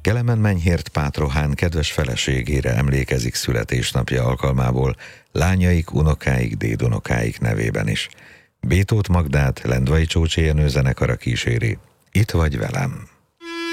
Kelemen Menyhért Pátrohán kedves feleségére emlékezik születésnapja alkalmából lányaik, unokáik, dédunokáik nevében is. Bétót Magdát Lendvai Csócsi Jenő zenekara kíséri. Itt vagy velem.